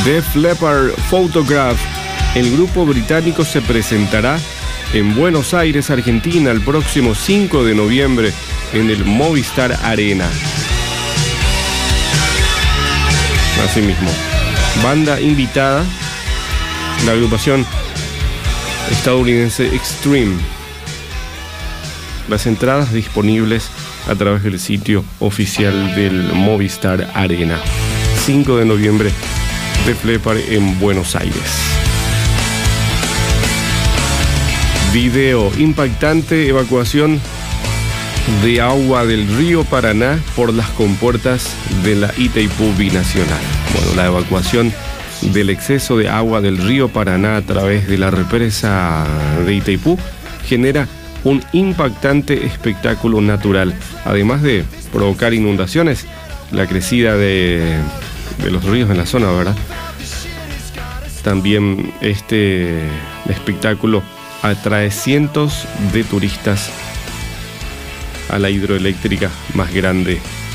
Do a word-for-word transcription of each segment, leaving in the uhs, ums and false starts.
Def Leppard Photograph. El grupo británico se presentará en Buenos Aires, Argentina, el próximo cinco de noviembre en el Movistar Arena. Asimismo, banda invitada, la agrupación estadounidense Extreme. Las entradas disponibles a través del sitio oficial del Movistar Arena. cinco de noviembre, Def Leppard en Buenos Aires. Video impactante: evacuación de agua del río Paraná por las compuertas de la Itaipú Binacional. Bueno, la evacuación del exceso de agua del río Paraná a través de la represa de Itaipú genera un impactante espectáculo natural, además de provocar inundaciones, la crecida de, de los ríos en la zona, ¿verdad? También este espectáculo atrae cientos de turistas a la hidroeléctrica más grande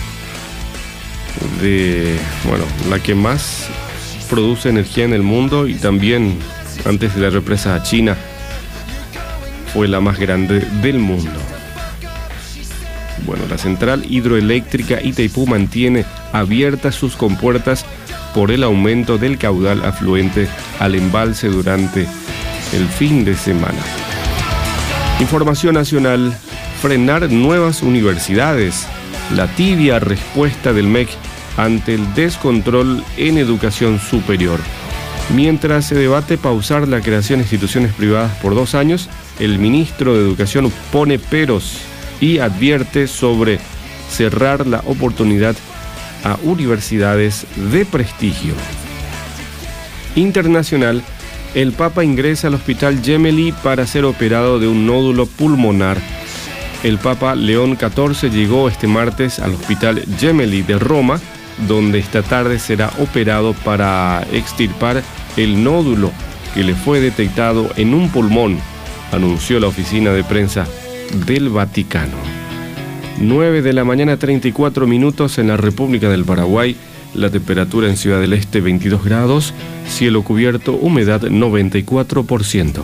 de, bueno, la que más produce energía en el mundo, y también antes de la represa china fue la más grande del mundo. Bueno, la central hidroeléctrica Itaipú mantiene abiertas sus compuertas por el aumento del caudal afluente al embalse durante el fin de semana. Información nacional: frenar nuevas universidades. La tibia respuesta del M E C ante el descontrol en educación superior. Mientras se debate pausar la creación de instituciones privadas por dos años, el ministro de Educación pone peros y advierte sobre cerrar la oportunidad a universidades de prestigio. Internacional: el Papa ingresa al Hospital Gemelli para ser operado de un nódulo pulmonar. El Papa León catorce llegó este martes al Hospital Gemelli de Roma, donde esta tarde será operado para extirpar el nódulo que le fue detectado en un pulmón, anunció la oficina de prensa del Vaticano. nueve de la mañana, treinta y cuatro minutos en la República del Paraguay. La temperatura en Ciudad del Este veintidós grados, cielo cubierto, humedad noventa y cuatro por ciento.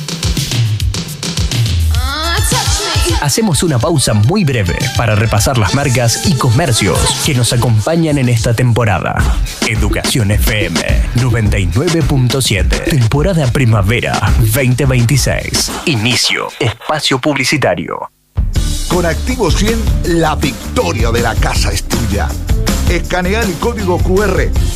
Hacemos una pausa muy breve para repasar las marcas y comercios que nos acompañan en esta temporada. Educación F M noventa y nueve punto siete. Temporada Primavera veinte veintiséis. Inicio. Espacio publicitario. Con Activo cien, la victoria de la casa es tuya. Escanea el código Q R